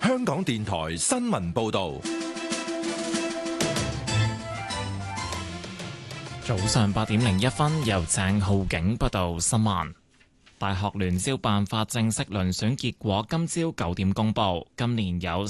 香港電台新聞報道。 早上8:01，由鄭浩景報道新聞。大學聯招辦法正式遴選結果今朝9點公佈，今年有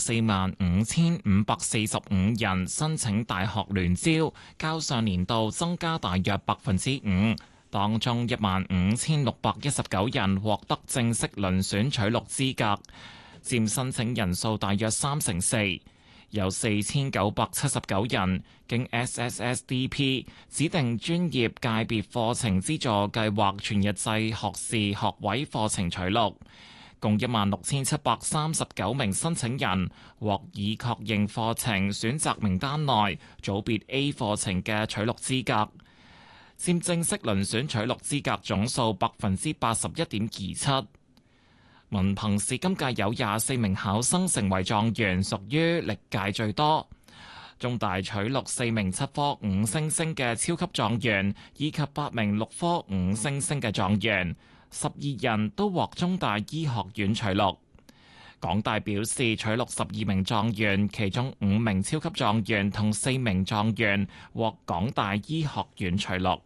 45,545人申請大學聯招，較上年度增加大約5%。當中15,619人獲得正式遴選取錄資格，佔申請人數大約34%。有4,979人經 SSSDP 指定專業界別課程資助計劃全日制學士學位課程取錄，共16,739名申請人獲已確認課程選擇名單內組別 A 課程嘅取錄資格，佔正式遴選取錄資格總數81.27%。文憑試今屆有24名考生成為狀元，屬於歷屆最多。中大取錄4名7科5星星嘅超級狀元，以及8名6科5星星嘅狀元，12人都獲中大醫學院取錄。港大表示取錄12名狀元，其中5名超級狀元同4名狀元獲港大醫學院取錄。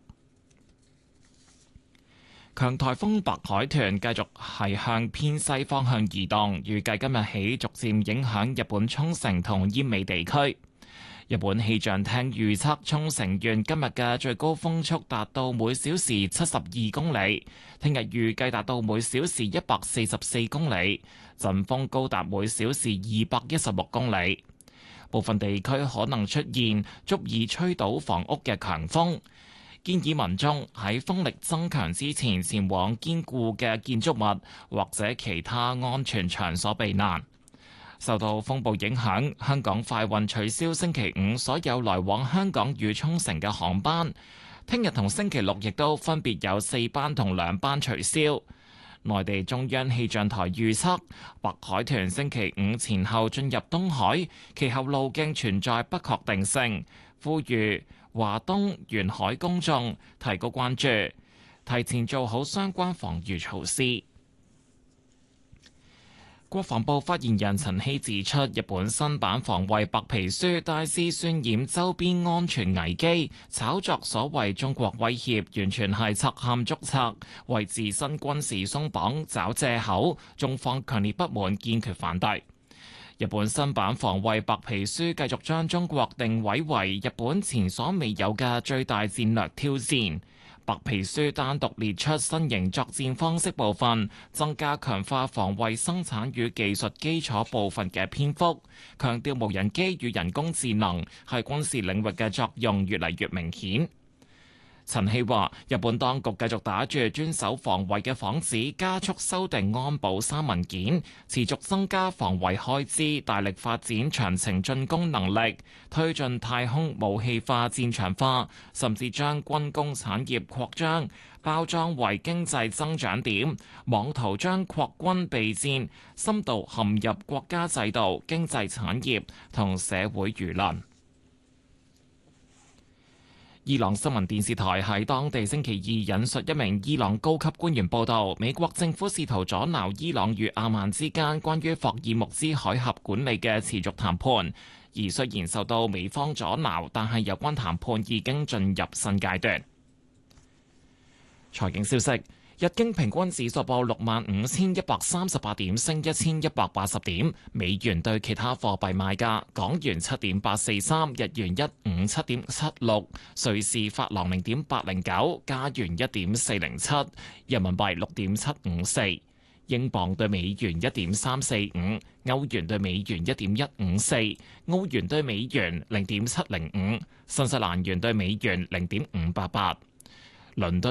強颱風白海豚繼續係向偏西方向移動，預計今日起逐漸影響日本沖繩同奄美地區。日本氣象廳預測沖繩縣今日嘅最高風速達到每小時72公里，聽日預計達到每小時144公里，陣風高達每小時216公里。部分地區可能出現足以吹倒房屋嘅強風。建議民眾喺風力增強之前前往堅固嘅建築物或者其他安全場所避難。受到風暴影響，香港快運取消星期五所有來往香港與沖繩嘅航班，聽日同星期六亦都分別有4班同2班取消。內地中央氣象台預測，白海豚星期五前後進入東海，其後路徑存在不確定性，呼籲華東沿海公眾提高關注，提前做好相關防禦措施。國防部發言人陳希指出，日本新版防衛白皮書大肆渲染周邊安全危機，炒作所謂中國威脅，完全係賊喊捉賊，為自身軍事鬆綁找藉口。中方強烈不滿，堅決反對。日本新版防衛白皮書繼續將中國定位為日本前所未有嘅最大戰略挑戰。白皮書單獨列出新型作戰方式部分，增加強化防衛生產與技術基礎部分嘅篇幅，強調無人機與人工智能係軍事領域嘅作用越嚟越明顯。陳希話：日本當局繼續打住專守防衛嘅幌子，加速修訂安保3文件，持續增加防衛開支，大力發展長程進攻能力，推進太空武器化、戰場化，甚至將軍工產業擴張包裝為經濟增長點，妄圖將擴軍備戰深度陷入國家制度、經濟產業同社會輿論。伊朗新聞電視台喺當地星期二引述一名伊朗高級官員報道，美國政府試圖阻撓伊朗與阿曼之間關於霍爾木茲海峽管理嘅持續談判，而雖然受到美方阻撓，但係有關談判已經進入新階段。財經消息。日經平均指數報65,138點，升1,180點。美元對其他貨幣賣價：港元7.843，日元157.76，瑞士法郎0.809，加元1.407，人民幣6.754，英鎊對美元1.345，歐元對美元1.154，澳元對美元0.705，新西蘭元對美元0.588。倫敦